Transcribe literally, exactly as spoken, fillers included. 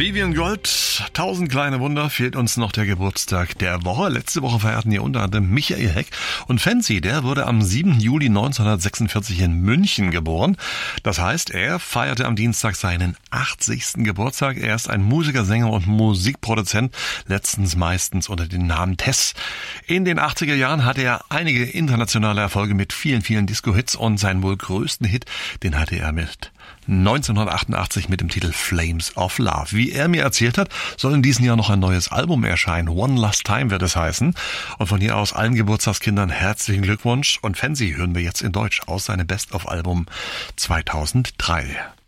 Vivian Gold, tausend kleine Wunder, fehlt uns noch der Geburtstag der Woche. Letzte Woche feierten hier unter anderem Michael Heck und Fancy, der wurde am siebten Juli neunzehnhundertsechsundvierzig in München geboren. Das heißt, er feierte am Dienstag seinen achtzigsten Geburtstag. Er ist ein Musiker, Sänger und Musikproduzent, letztens meistens unter dem Namen Tess. In den achtziger Jahren hatte er einige internationale Erfolge mit vielen, vielen Disco-Hits und seinen wohl größten Hit, den hatte er mit neunzehnhundertachtundachtzig mit dem Titel Flames of Love. Wie er mir erzählt hat, soll in diesem Jahr noch ein neues Album erscheinen. One Last Time wird es heißen. Und von hier aus allen Geburtstagskindern herzlichen Glückwunsch. Und Fancy hören wir jetzt in Deutsch aus seinem Best-of-Album zweitausenddrei.